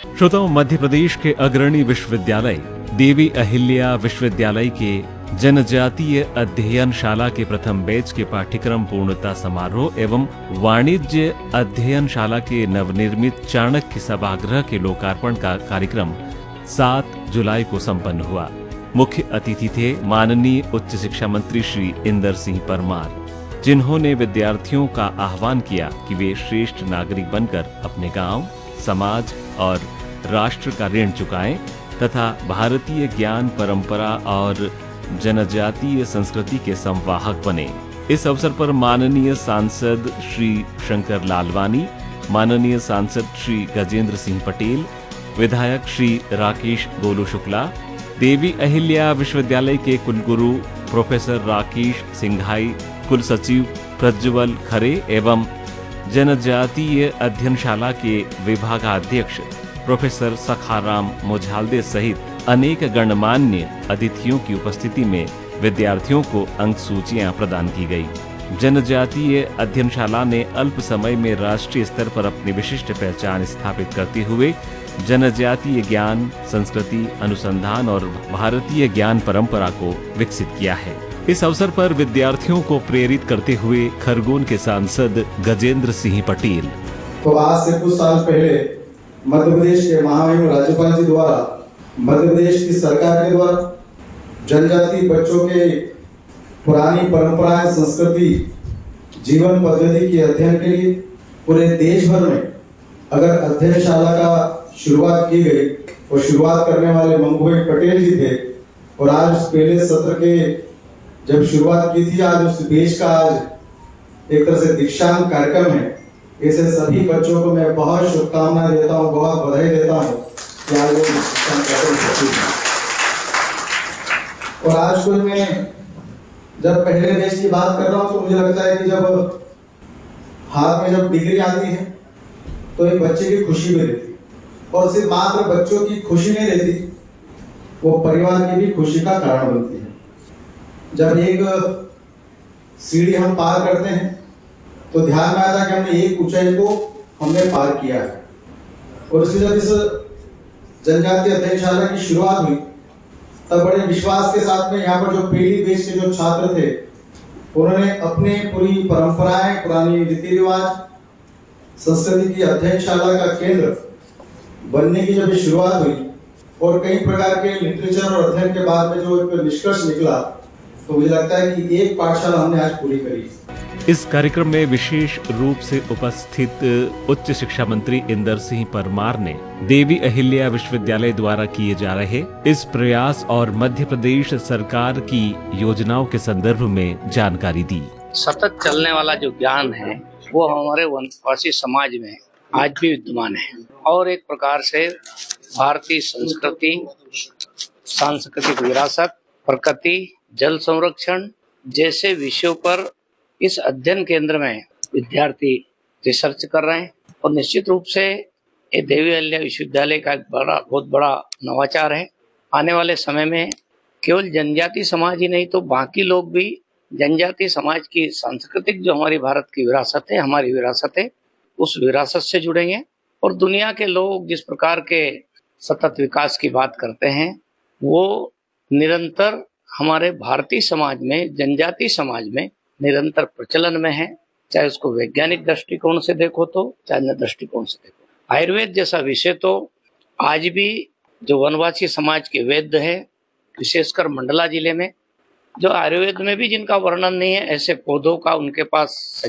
श्रोताओं, मध्य प्रदेश के अग्रणी विश्वविद्यालय देवी अहिल्या विश्वविद्यालय के जनजातीय अध्ययनशाला के प्रथम बैच के पाठ्यक्रम पूर्णता समारोह एवं वाणिज्य अध्ययनशाला के नवनिर्मित चाणक्य सभागृह के लोकार्पण का कार्यक्रम 7 जुलाई को संपन्न हुआ। मुख्य अतिथि थे माननीय उच्च शिक्षा मंत्री श्री इंदर सिंह परमार, जिन्होंने विद्यार्थियों का आह्वान किया कि वे श्रेष्ठ नागरिक बनकर अपने गांव, समाज और राष्ट्र का ऋण चुकाएं तथा भारतीय ज्ञान परंपरा और जनजातीय संस्कृति के संवाहक बने। इस अवसर पर माननीय सांसद श्री शंकर लालवानी, माननीय सांसद श्री गजेंद्र सिंह पटेल, विधायक श्री राकेश गोलू शुक्ला, देवी अहिल्या विश्वविद्यालय के कुलगुरु प्रोफेसर राकेश सिंघाई, कुल सचिव प्रज्वल खरे एवं जनजातीय अध्ययनशाला के विभागाध्यक्ष प्रोफेसर सखाराम मोझाल्दे सहित अनेक गणमान्य अतिथियों की उपस्थिति में विद्यार्थियों को अंक सूचियां प्रदान की गई। जनजातीय अध्ययनशाला ने अल्प समय में राष्ट्रीय स्तर पर अपनी विशिष्ट पहचान स्थापित करते हुए जनजातीय ज्ञान, संस्कृति, अनुसंधान और भारतीय ज्ञान परंपरा को विकसित किया है। इस अवसर पर विद्यार्थियों को प्रेरित करते हुए खरगोन के सांसद गजेंद्र सिंह पटेल, तो आज से कुछ साल पहले मध्य प्रदेश के महामहिम राज्यपाल जी द्वारा मध्य प्रदेश की सरकार के द्वारा जनजाति बच्चों के पुरानी परंपराएं, संस्कृति, जीवन पद्धति के अध्ययन के लिए पूरे देश भर में अगर अध्ययनशाला का शुरुआत की गई और शुरुआत करने वाले मंगूभाई पटेल जी थे और आज उस पहले सत्र के जब शुरुआत की थी, आज उस देश का आज एक तरह से दीक्षांत कार्यक्रम है। ऐसे सभी बच्चों को मैं बहुत शुभकामनाएं देता हूँ, बहुत बधाई देता हूँ कि आज वो दीक्षांत कार्यक्रम है। और आज कोई मैं जब पहले देश की बात कर रहा हूँ तो मुझे लगता है कि जब हाथ में जब डिग्री आती है तो एक बच्चे की खुशी भी रहती और सिर्फ मात्र बच्चों की खुशी नहीं रहती, वो परिवार की भी खुशी का कारण बनती है। जब एक सीढ़ी हम पार करते हैं तो ध्यान में आता है कि हमने एक ऊंचाई को हमने पार किया है। और इसलिए जब इस जनजातीय अध्ययनशाला की शुरुआत हुई तब बड़े विश्वास के साथ में यहाँ पर जो पहली बैच के जो छात्र थे उन्होंने अपने पूरी परंपराएं, पुरानी रीति रिवाज, संस्कृति की अध्ययनशाला का केंद्र बनने की जब शुरुआत हुई और कई प्रकार के लिटरेचर और अध्ययन के बाद में जो एक निष्कर्ष निकला तो मुझे लगता है कि एक पाठशाला हमने आज पूरी करी। इस कार्यक्रम में विशेष रूप से उपस्थित उच्च शिक्षा मंत्री इंदर सिंह परमार ने देवी अहिल्या विश्वविद्यालय द्वारा किए जा रहे इस प्रयास और मध्य प्रदेश सरकार की योजनाओं के संदर्भ में जानकारी दी। सतत चलने वाला जो ज्ञान है वो हमारे वनवासी समाज में आज भी विद्यमान है और एक प्रकार से भारतीय संस्कृति, सांस्कृतिक विरासत, प्रकृति, जल संरक्षण जैसे विषयों पर इस अध्ययन केंद्र में विद्यार्थी रिसर्च कर रहे हैं और निश्चित रूप से ये देवी अहिल्या विश्वविद्यालय का एक बहुत बड़ा नवाचार है। आने वाले समय में केवल जनजाति समाज ही नहीं तो बाकी लोग भी जनजातीय समाज की सांस्कृतिक जो हमारी भारत की विरासत है, हमारी विरासत है, उस विरासत से जुड़ेंगे और दुनिया के लोग जिस प्रकार के सतत विकास की बात करते हैं वो निरंतर हमारे भारतीय समाज में, जनजातीय समाज में निरंतर प्रचलन में है, चाहे उसको वैज्ञानिक दृष्टिकोण से देखो तो चाहे अन्य दृष्टिकोण से देखो। आयुर्वेद जैसा विषय तो आज भी जो वनवासी समाज के वैद्य है, विशेषकर मंडला जिले में, जो आयुर्वेद में भी जिनका वर्णन नहीं है, ऐसे पौधों का उनके पास